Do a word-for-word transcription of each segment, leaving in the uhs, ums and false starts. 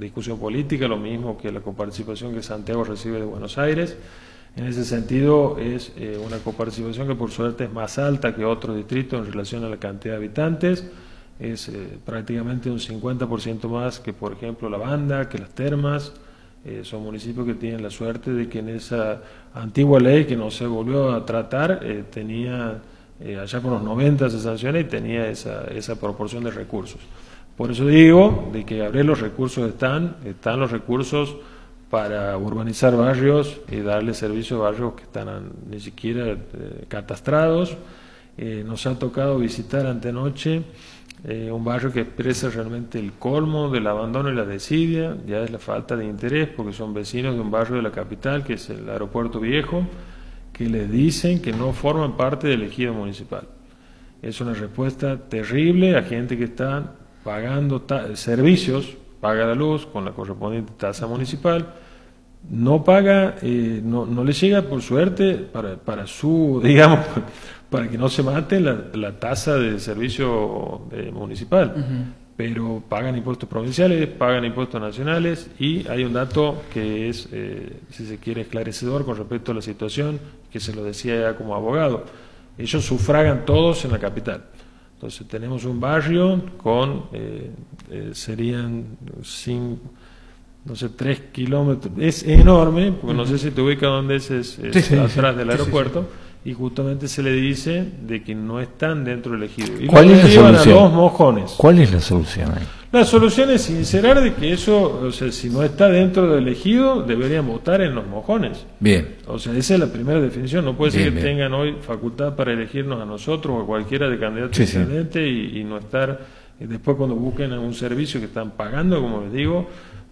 discusión política, lo mismo que la coparticipación que Santiago recibe de Buenos Aires. En ese sentido es eh, una coparticipación que por suerte es más alta que otros distritos en relación a la cantidad de habitantes, es eh, prácticamente un cincuenta por ciento más que por ejemplo La Banda, que Las Termas. Eh, son municipios que tienen la suerte de que en esa antigua ley que no se volvió a tratar, eh, tenía, eh, allá con los noventa se sanciona y tenía esa, esa proporción de recursos. Por eso digo, de que Gabriel los recursos están, están los recursos para urbanizar barrios y darle servicio a barrios que están ni siquiera eh, catastrados. Eh, nos ha tocado visitar antenoche Eh, un barrio que expresa realmente el colmo del abandono y la desidia, ya es la falta de interés, porque son vecinos de un barrio de la capital, que es el Aeropuerto Viejo, que les dicen que no forman parte del ejido municipal. Es una respuesta terrible a gente que está pagando servicios, paga la luz con la correspondiente tasa municipal, no paga, eh, no, no le llega por suerte para, para su, digamos, para que no se mate la, la tasa de servicio eh, municipal, uh-huh. Pero pagan impuestos provinciales, pagan impuestos nacionales, y hay un dato que es, eh, si se quiere, esclarecedor con respecto a la situación, que se lo decía ya como abogado. Ellos sufragan todos en la capital. Entonces tenemos un barrio con, eh, eh, serían cinco, no sé, tres kilómetros, es enorme, porque no sé si te ubica dónde es, es, es sí, sí, atrás sí, del aeropuerto, sí, sí. Y justamente se le dice de que no están dentro del ejido. Y ¿Cuál es la solución? A los mojones. ¿Cuál es la solución ahí? La solución es sincerar de que eso, o sea, si no está dentro del ejido, deberían votar en los mojones. Bien. O sea, esa es la primera definición. No puede bien, ser que bien. tengan hoy facultad para elegirnos a nosotros o a cualquiera de candidatos sí, intendentes sí. y, y no estar, y después cuando busquen un servicio que están pagando, como les digo,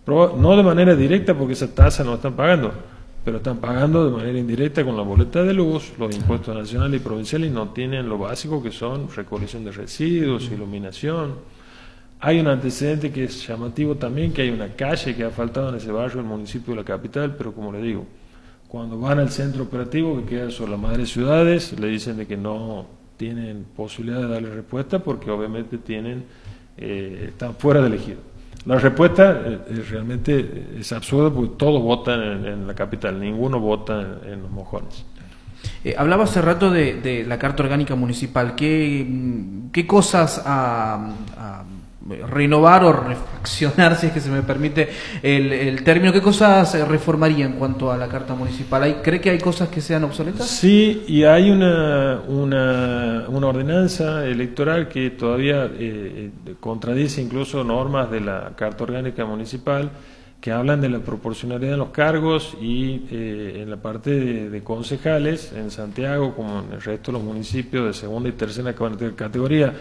no de manera directa porque esa tasa no están pagando, pero están pagando de manera indirecta con la boleta de luz, los impuestos nacionales y provinciales, y no tienen lo básico que son recolección de residuos, mm. iluminación. Hay un antecedente que es llamativo también, que hay una calle que ha faltado en ese barrio, el municipio de la capital, pero como le digo, cuando van al centro operativo que queda sobre las madres ciudades, le dicen de que no tienen posibilidad de darle respuesta porque obviamente tienen eh, están fuera del ejido. La respuesta eh, realmente es absurda porque todos votan en, en la capital, ninguno vota en, en los mojones. Eh, hablaba hace rato de, de la Carta Orgánica Municipal. ¿Qué, qué cosas a, a renovar o refaccionar, si es que se me permite el, el término, qué cosas reformaría en cuanto a la Carta Municipal? ¿Hay, ¿Cree que hay cosas que sean obsoletas? Sí, y hay una, una, una ordenanza electoral que todavía eh, contradice incluso normas de la Carta Orgánica Municipal, que hablan de la proporcionalidad de los cargos y eh, en la parte de, de concejales, en Santiago como en el resto de los municipios de segunda y tercera categoría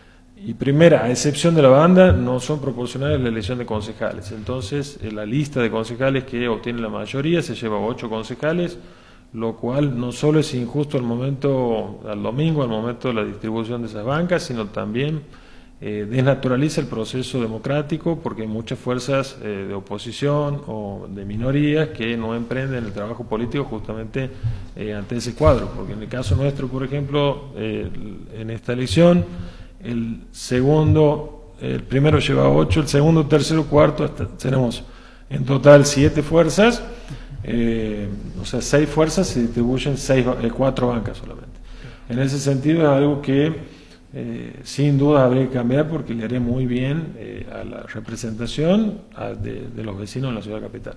y primera, a excepción de La Banda, no son proporcionales la elección de concejales. Entonces, en la lista de concejales que obtiene la mayoría se lleva ocho concejales, lo cual no solo es injusto al momento, al domingo, al momento de la distribución de esas bancas, sino también eh, desnaturaliza el proceso democrático, porque hay muchas fuerzas eh, de oposición o de minorías que no emprenden el trabajo político justamente eh, ante ese cuadro. Porque en el caso nuestro, por ejemplo, eh, en esta elección, el segundo, el primero lleva ocho, el segundo, tercero, cuarto, hasta tenemos en total siete fuerzas, eh, o sea, seis fuerzas se distribuyen seis, eh, cuatro bancas solamente. En ese sentido es algo que eh, sin duda habría que cambiar porque le haría muy bien eh, a la representación a, de, de los vecinos en la ciudad capital.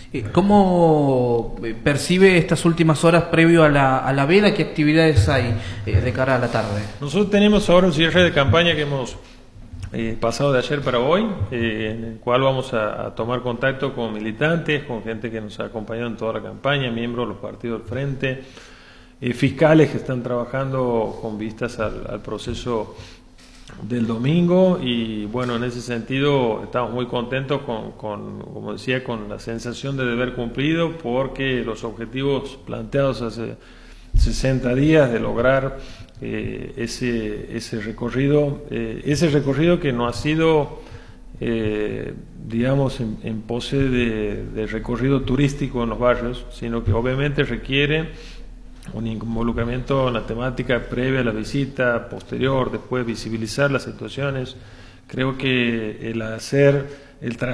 ¿Cómo percibe estas últimas horas previo a la, a la veda? ¿Qué actividades hay eh, de cara a la tarde? Nosotros tenemos ahora un cierre de campaña que hemos eh, pasado de ayer para hoy, eh, en el cual vamos a, a tomar contacto con militantes, con gente que nos ha acompañado en toda la campaña, miembros de los partidos del Frente, eh, fiscales que están trabajando con vistas al, al proceso del domingo, y bueno, en ese sentido estamos muy contentos con, con, como decía, con la sensación de deber cumplido, porque los objetivos planteados hace sesenta días de lograr eh, ese, ese recorrido, eh, ese recorrido que no ha sido eh, digamos en, en pose de, de recorrido turístico en los barrios, sino que obviamente requiere un involucramiento en la temática previa a la visita, posterior, después visibilizar las situaciones. Creo que el hacer, el